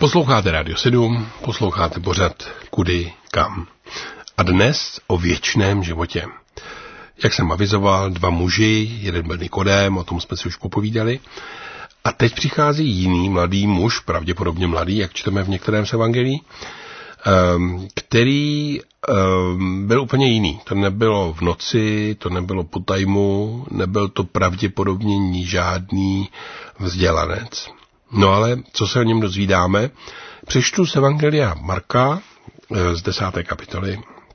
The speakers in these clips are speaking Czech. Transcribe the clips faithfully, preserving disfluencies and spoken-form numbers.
Posloucháte Radio sedm, posloucháte pořad Kudy kam. A dnes o věčném životě. Jak jsem avizoval, dva muži, jeden byl Nikodém, o tom jsme si už popovídali. A teď přichází jiný mladý muž, pravděpodobně mladý, jak čteme v některém z evangelí, který byl úplně jiný. To nebylo v noci, to nebylo po tajmu, nebyl to pravděpodobně žádný vzdělanec. No ale co se o něm dozvídáme? Přečtu z evangelia Marka z desáté kapitoly.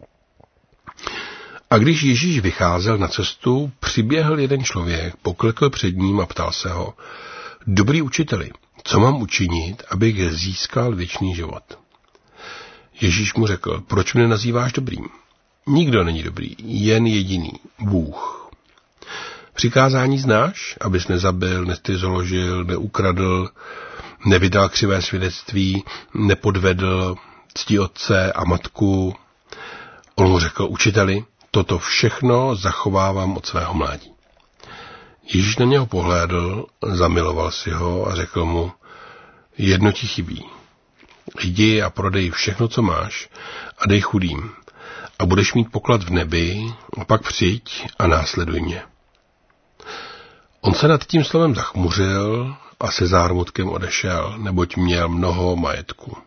A když Ježíš vycházel na cestu, přiběhl jeden člověk, poklekl před ním a ptal se ho: Dobrý učiteli, co mám učinit, abych získal věčný život? Ježíš mu řekl: Proč mne nazýváš dobrým? Nikdo není dobrý, jen jediný, Bůh. Přikázání znáš, abys nezabil, nestyzoložil, neukradl, nevydal křivé svědectví, nepodvedl, cti otce a matku. On mu řekl: Učiteli, toto všechno zachovávám od svého mládí. Ježíš na něho pohlédl, zamiloval si ho a řekl mu: Jedno ti chybí. Jdi a prodej všechno, co máš, a dej chudým, a budeš mít poklad v nebi, a pak přijď a následuj mě. On se nad tím slovem zachmuřil a se zármutkem odešel, neboť měl mnoho majetku.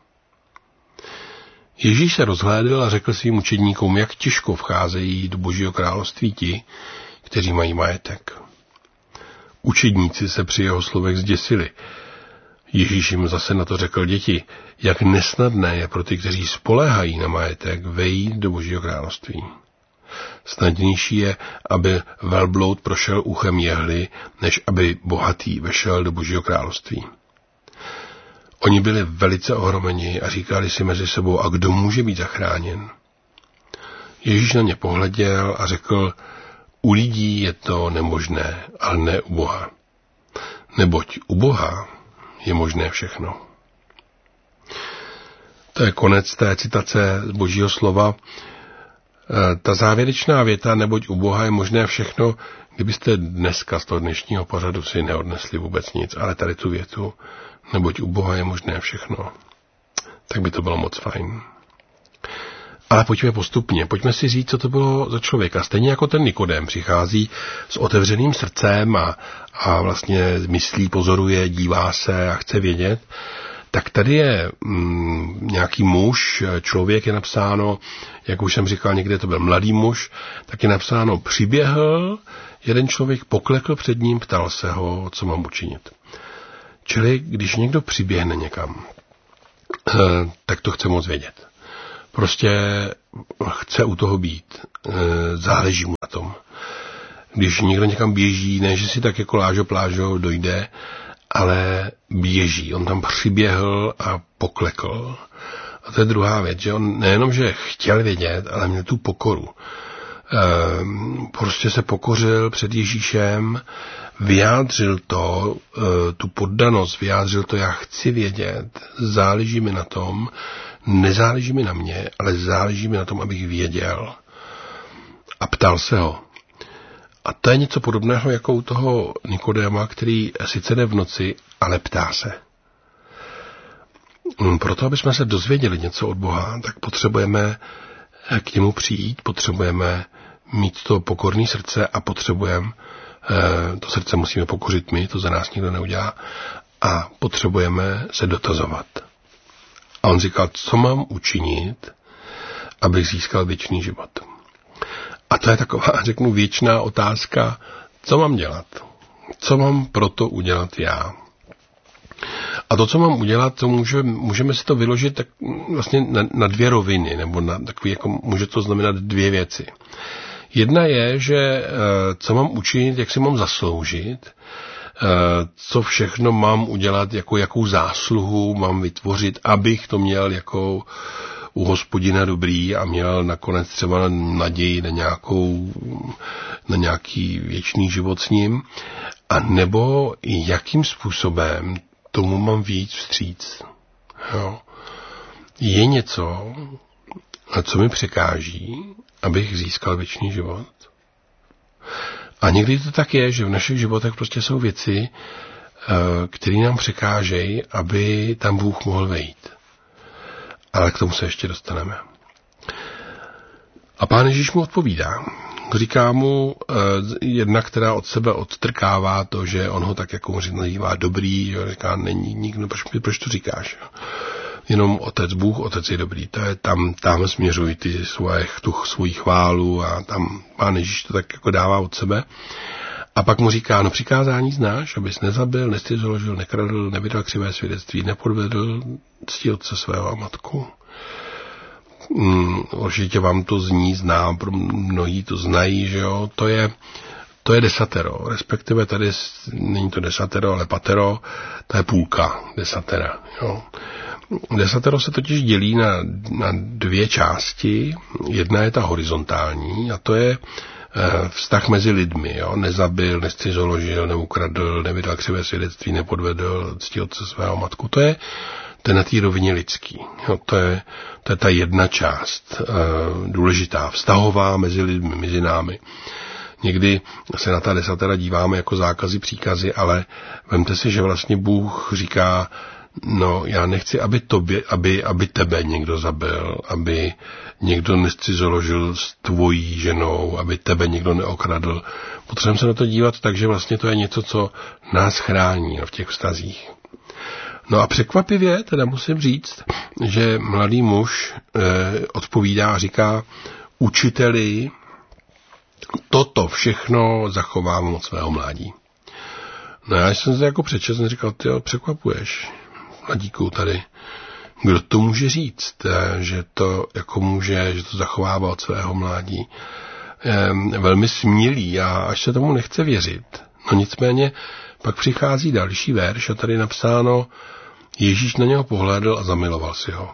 Ježíš se rozhlédl a řekl svým učedníkům, jak těžko vcházejí do Božího království ti, kteří mají majetek. Učedníci se při jeho slovech zděsili. Ježíš jim zase na to řekl: Děti, jak nesnadné je pro ty, kteří spoléhají na majetek, vejít do Božího království. Snadnější je, aby velbloud prošel uchem jehly, než aby bohatý vešel do Božího království. Oni byli velice ohromeni a říkali si mezi sebou: A kdo může být zachráněn? Ježíš na ně pohleděl a řekl: U lidí je to nemožné, ale ne u Boha. Neboť u Boha je možné všechno. To je konec té citace z Božího slova. Ta závěrečná věta, neboť u Boha je možné všechno, kdybyste dneska z toho dnešního pořadu si neodnesli vůbec nic, ale tady tu větu, neboť u Boha je možné všechno, tak by to bylo moc fajn. Ale pojďme postupně, pojďme si říct, co to bylo za člověka. Stejně jako ten Nikodém přichází s otevřeným srdcem a, a vlastně myslí, pozoruje, dívá se a chce vědět, tak tady je mm, nějaký muž, člověk je napsáno, jak už jsem říkal, někde to byl mladý muž, tak je napsáno: přiběhl jeden člověk, poklekl před ním, ptal se ho, co mám učinit. Čili když někdo přiběhne někam, tak to chce moc vědět. Prostě chce u toho být, záleží mu na tom. Když někdo někam běží, ne, že si tak jako lážo plážo dojde, ale běží. On tam přiběhl a poklekl. A to je druhá věc, že on nejenom, že chtěl vědět, ale měl tu pokoru. Ehm, prostě se pokořil před Ježíšem, vyjádřil to, e, tu poddanost, vyjádřil to: já chci vědět, záleží mi na tom, nezáleží mi na mě, ale záleží mi na tom, abych věděl. A ptal se ho. A to je něco podobného jako u toho Nikodéma, který sice jde v noci, ale ptá se. Proto, aby jsme se dozvěděli něco od Boha, tak potřebujeme k němu přijít, potřebujeme mít to pokorné srdce a potřebujeme, to srdce musíme pokořit my, to za nás nikdo neudělá, a potřebujeme se dotazovat. A on říkal: co mám učinit, abych získal věčný život? A to je taková, řeknu, věčná otázka: co mám dělat? Co mám proto udělat já? A to, co mám udělat, to může, můžeme si to vyložit tak vlastně na, na dvě roviny, nebo na takový, jako může to znamenat dvě věci. Jedna je, že co mám učinit, jak si mám zasloužit, co všechno mám udělat, jako jakou zásluhu mám vytvořit, abych to měl jako u Hospodina dobrý a měl nakonec třeba naději na, nějakou, na nějaký věčný život s ním, a nebo jakým způsobem tomu mám víc vstříc. Jo. Je něco, co mi překáží, abych získal věčný život? A někdy to tak je, že v našich životech prostě jsou věci, který nám překážejí, aby tam Bůh mohl vejít. Ale k tomu se ještě dostaneme. A Pán Ježíš mu odpovídá. Říká mu jedna, která od sebe odtrkává to, že on ho tak jako nazývá dobrý, že říká, není nikdo, proč, proč to říkáš? Jenom Otec, Bůh, Otec je dobrý, to je tam, tam směřují ty svoje, tu svoji chválu a tam Pán Ježíš to tak jako dává od sebe. A pak mu říká, no přikázání znáš, abys nezabil, nestřelil, nekradl, nevydal křivé svědectví, nepodvedl cti otce svého a matku. Hmm, určitě vám to zní, znám, pro mnohí to znají, že jo, to je, to je desatero, respektive tady není to desatero, ale patero, to je půlka desatera, jo. Desatero se totiž dělí na, na dvě části, jedna je ta horizontální a to je eh, vztah mezi lidmi, jo, nezabil, nestřizoložil, neukradl, nevydal křivé svědectví, nepodvedl cti otce svého matku, to je To je na té rovině lidský. Jo, to, je, to je ta jedna část, e, důležitá, vztahová mezi lidmi, mezi námi. Někdy se na ta desatera díváme jako zákazy, příkazy, ale vemte si, že vlastně Bůh říká, no já nechci, aby, tobě, aby, aby tebe někdo zabil, aby někdo nescizoložil s tvojí ženou, aby tebe někdo neokradl. Potřebujeme se na to dívat tak, že vlastně to je něco, co nás chrání v těch vztazích. No a překvapivě teda musím říct, že mladý muž eh, odpovídá a říká, učiteli, toto všechno zachovám od svého mládí. No já jsem se jako přečetl a říkal, ty překvapuješ, mladíku tady. Kdo to může říct, eh, že to jako může, že to zachovává od svého mládí. Eh, velmi smělý a až se tomu nechce věřit. No nicméně pak přichází další verš a tady napsáno, Ježíš na něho pohlédl a zamiloval si ho.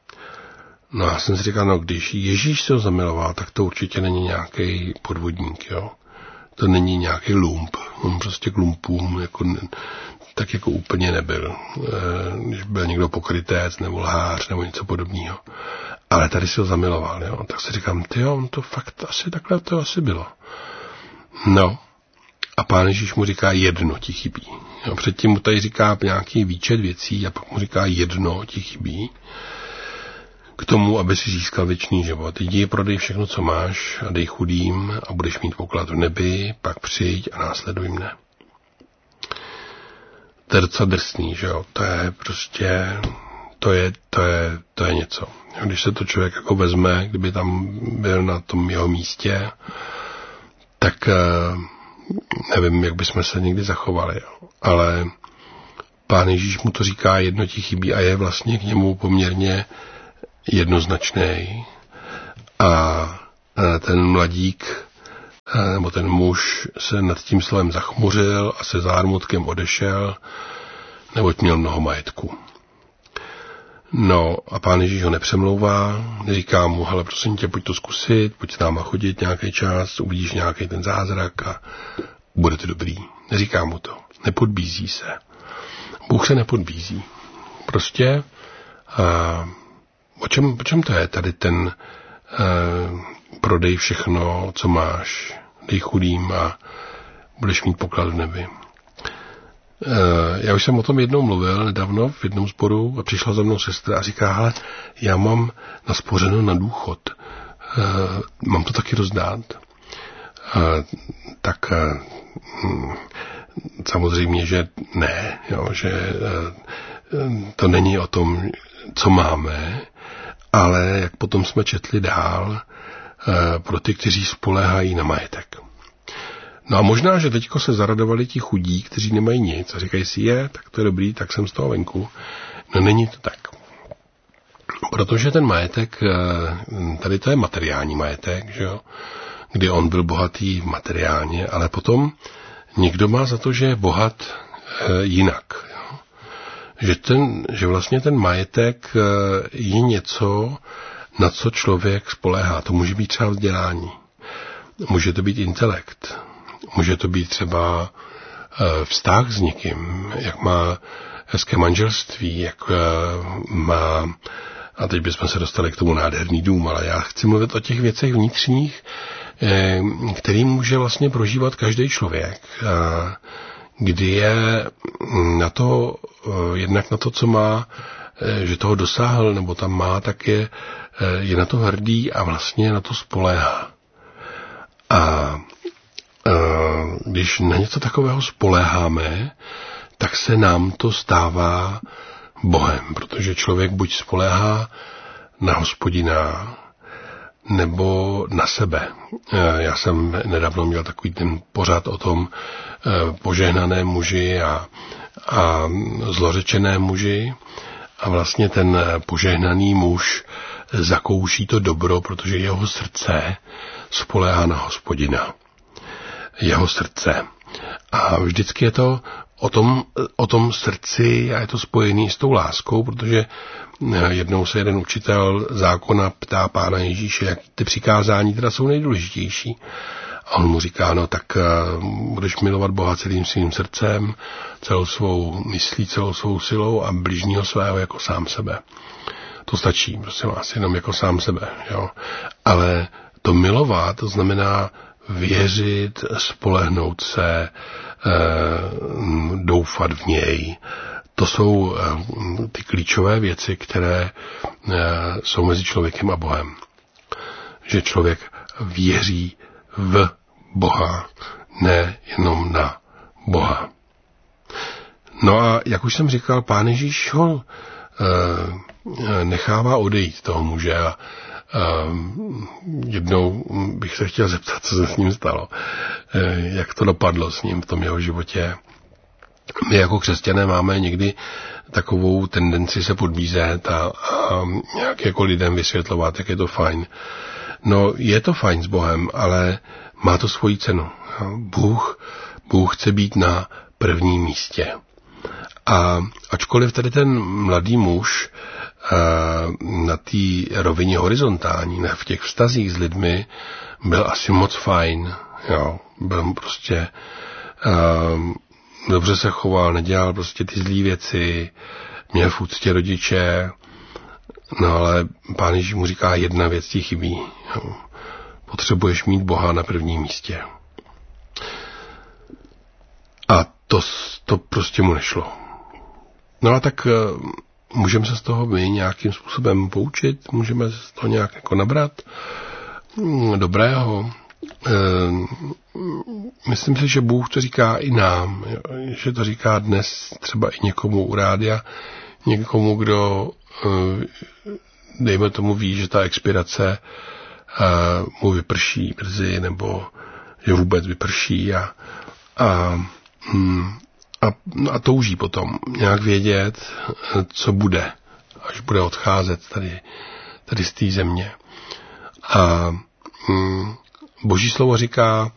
No já jsem si říkal, no když Ježíš se ho zamiloval, tak to určitě není nějaký podvodník, jo. To není nějaký lump. On prostě k lumpům jako, tak jako úplně nebyl. Když byl někdo pokrytec nebo lhář nebo něco podobného. Ale tady si ho zamiloval, jo. Tak si říkám, tyjo, on to fakt asi takhle to asi bylo. No. A Pán Ježíš mu říká, jedno ti chybí. Jo, předtím mu tady říká nějaký výčet věcí a pak mu říká, jedno ti chybí. K tomu, aby si získal věčný život. Jdi, prodej všechno, co máš a dej chudým a budeš mít poklad v nebi, pak přijď a následuj mne. To je docela drsný, že jo. To je prostě, to je, to je, to je něco. Když se to člověk jako vezme, kdyby tam byl na tom jeho místě, tak nevím, jak bychom se někdy zachovali, jo. Ale Pán Ježíš mu to říká, jedno ti chybí a je vlastně k němu poměrně jednoznačný. A ten mladík, nebo ten muž se nad tím slovem zachmuřil a se zármutkem odešel, neboť měl mnoho majetku. No a Pán Ježíš ho nepřemlouvá, říká mu, hele, prosím tě, pojď to zkusit, pojď s náma chodit nějaký čas, uvidíš nějaký ten zázrak a bude to dobrý. Neříká mu to, nepodbízí se. Bůh se nepodbízí. Prostě, a, o, čem, o čem to je tady ten a, prodej všechno, co máš, dej chudým a budeš mít poklad v nebi. Já už jsem o tom jednou mluvil nedávno v jednom sboru a přišla za mnou sestra a říká, hele, já mám naspořeno na důchod, mám to taky rozdát. Tak samozřejmě, že ne, jo, že to není o tom, co máme, ale jak potom jsme četli dál, pro ty, kteří spoléhají na majetek. No a možná, že teďko se zaradovali ti chudí, kteří nemají nic a říkají si, je, tak to je dobrý, tak jsem z toho venku. No není to tak. Protože ten majetek, tady to je materiální majetek, že jo, kdy on byl bohatý materiálně, ale potom někdo má za to, že je bohat jinak. Jo. Že, ten, že vlastně ten majetek je něco, na co člověk spoléhá. To může být třeba vzdělání. Může to být intelekt. Může to být třeba vztah s někým, jak má hezké manželství, jak má, a teď bychom se dostali k tomu nádherný dům, ale já chci mluvit o těch věcech vnitřních, který může vlastně prožívat každý člověk, kdy je na to, jednak na to, co má, že toho dosáhl, nebo tam má, tak je, je na to hrdý a vlastně na to spoléhá. A když na něco takového spoléháme, tak se nám to stává Bohem, protože člověk buď spoléhá na Hospodina, nebo na sebe. Já jsem nedávno měl takový ten pořad o tom požehnané muži a, a zlořečené muži. A vlastně ten požehnaný muž zakouší to dobro, protože jeho srdce spoléhá na Hospodina. Jeho srdce. A vždycky je to o tom, o tom srdci a je to spojený s tou láskou, protože jednou se jeden učitel zákona ptá Pána Ježíše, jak ty přikázání teda jsou nejdůležitější. A on mu říká, no tak budeš milovat Boha celým svým srdcem, celou svou myslí, celou svou silou a bližního svého jako sám sebe. To stačí, prosím vás, jenom jako sám sebe. Jo? Ale to milovat, to znamená věřit, spolehnout se, doufat v něj. To jsou ty klíčové věci, které jsou mezi člověkem a Bohem. Že člověk věří v Boha, ne jenom na Boha. No a jak už jsem říkal, Pán Ježíš ho nechává odejít toho muže a jednou bych se chtěl zeptat, co se s ním stalo. Jak to dopadlo s ním v tom jeho životě. My jako křesťané máme někdy takovou tendenci se podbízet a, a nějak jako lidem vysvětlovat, jak je to fajn. No, je to fajn s Bohem, ale má to svoji cenu. Bůh, Bůh chce být na prvním místě. A ačkoliv tady ten mladý muž na té rovině horizontální, v těch vztazích s lidmi, byl asi moc fajn. Jo, byl prostě uh, dobře se choval, nedělal prostě ty zlý věci, měl v úctě rodiče, no ale Pán Ježíš mu říká, jedna věc ti chybí. Jo. Potřebuješ mít Boha na prvním místě. A to, to prostě mu nešlo. No a tak uh, můžeme se z toho my nějakým způsobem poučit, můžeme se z toho nějak jako nabrat dobrého. Myslím si, že Bůh to říká i nám, že to říká dnes třeba i někomu u rádia, někomu, kdo, dejme tomu, ví, že ta expirace mu vyprší brzy, nebo že vůbec vyprší a, a A, a touží potom nějak vědět, co bude, až bude odcházet tady, tady z té země. A hm, Boží slovo říká,